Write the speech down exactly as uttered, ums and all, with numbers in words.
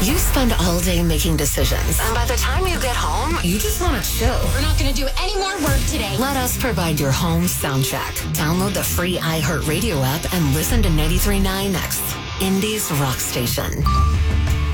You spend all day making decisions, and by the time you get home, you just want to chill. We're not going to do any more work today. Let us provide your home soundtrack. Download the free iHeartRadio app and listen to ninety-three point nine X, Indy's rock station.